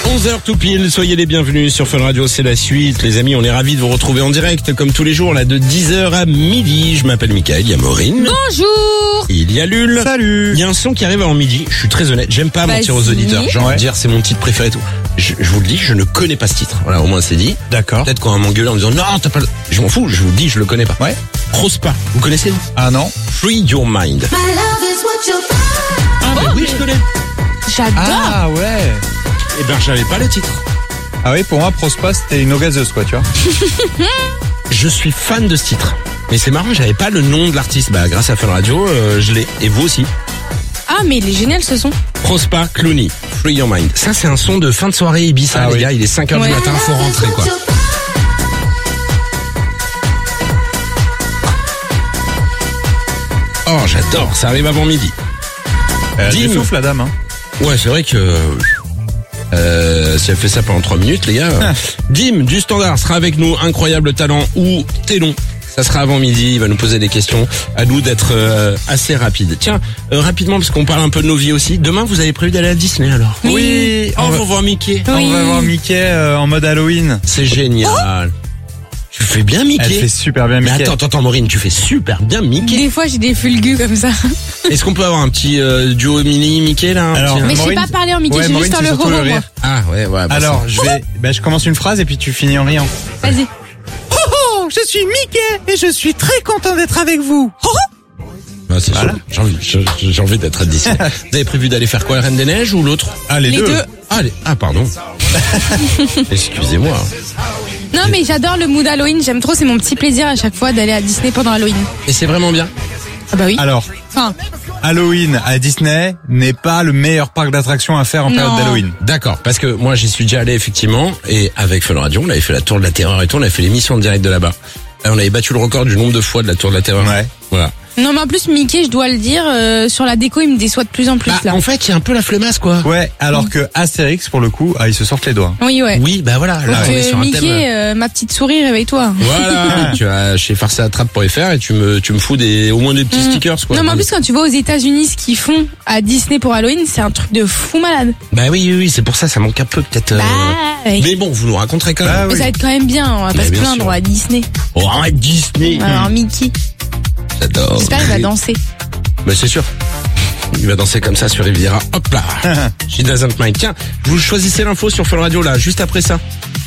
11h tout pile, soyez les bienvenus sur Fun Radio, c'est la suite. Les amis, on est ravis de vous retrouver en direct comme tous les jours, là de 10h à midi. Je m'appelle Mickaël, il y a Maureen. Bonjour. Il y a Lul. Salut. Il y a un son qui arrive avant midi, je suis très honnête, j'aime pas mentir aux auditeurs. Genre dire c'est mon titre préféré et tout. Je vous le dis, je ne connais pas ce titre. Voilà, au moins c'est dit. D'accord. Peut-être qu'on va m'engueuler en disant non, t'as pas le... Je m'en fous, je vous le dis, je le connais pas. Ouais. Prospa, vous connaissez vous? Ah non. Free Your Mind. Ah bah oui, je connais. J'adore. Ah ouais. Eh ben j'avais pas le titre. Ah oui, pour moi, Prospa, c'était une eau gazeuse, quoi, tu vois. Je suis fan de ce titre. Mais c'est marrant, j'avais pas le nom de l'artiste. Bah, grâce à Fun Radio, je l'ai. Et vous aussi. Ah, mais il est génial ce son. Prospa Clooney, Free Your Mind. Ça, c'est un son de fin de soirée Ibiza, les gars. Il est 5h du matin, faut rentrer, quoi. Oh, j'adore. Ça arrive avant midi. Elle souffle, la dame, hein. Ouais, c'est vrai que... si elle fait ça pendant 3 minutes, les gars. Dim, du Standard, sera avec nous. Incroyable talent ou Télon. Ça sera avant midi, il va nous poser des questions. À nous d'être assez rapide. Tiens, rapidement, parce qu'on parle un peu de nos vies aussi. Demain, vous avez prévu d'aller à Disney, alors? Oui. On va voir Mickey. Oui. On va voir Mickey en mode Halloween. C'est génial. Tu fais bien Mickey. Elle fait super bien Mais Mickey. attends, Maureen, tu fais super bien Mickey. Des fois, j'ai des fulgus comme ça. Est-ce qu'on peut avoir un petit duo mini Mickey, là? Alors, petit, Mais je sais Maureen, pas parler en Mickey, ouais, j'ai Maureen, juste c'est le surtout le rebond, moi. rire. Ah, ouais, bah Alors, je commence une phrase et puis tu finis en riant. Vas-y. Oh, je suis Mickey et je suis très content d'être avec vous. Ah, c'est Voilà. sûr. J'ai envie d'être à Disney. Vous avez prévu d'aller faire quoi, la Reine des Neiges ou l'autre? Ah, Les deux. Ah, pardon. Excusez-moi. Non, mais j'adore le mood Halloween. J'aime trop, c'est mon petit plaisir à chaque fois d'aller à Disney pendant Halloween. Et c'est vraiment bien. Ah bah oui. Alors, Enfin, Halloween à Disney n'est pas le meilleur parc d'attractions à faire en période Non. d'Halloween. D'accord, parce que moi j'y suis déjà allé effectivement, et avec Fun Radio, on avait fait la Tour de la Terreur et tout, on avait fait l'émission en direct de là-bas. Et on avait battu le record du nombre de fois de la Tour de la Terreur. Ouais. Voilà. non, mais en plus, Mickey, je dois le dire, sur la déco, il me déçoit de plus en plus, Bah, là. en fait, il y a un peu la flemmasse, quoi. Ouais, alors que Astérix, pour le coup, ils se sortent les doigts. Oui, ouais. Oui, bah voilà, là Donc, on est sur un thème. Mickey, ma petite souris, réveille-toi. Voilà, tu vas chez farceattrape.fr et tu me fous au moins des petits stickers, quoi. Non, mais en plus, quand tu vas aux États-Unis, ce qu'ils font à Disney pour Halloween, c'est un truc de fou malade. Bah oui, c'est pour ça, ça manque un peu peut-être. Ouais. Mais bon, vous nous raconterez quand même. Bah Mais oui. ça va être quand même bien, on va pas se bien plaindre, sûr. à Disney. Oh, arrête Disney. Alors, Mickey. J'adore. J'espère qu'il va danser. Bah c'est sûr. Il va danser comme ça sur Riviera. Hop là. She doesn't mind. Tiens, vous choisissez l'info sur Fun Radio là, juste après ça.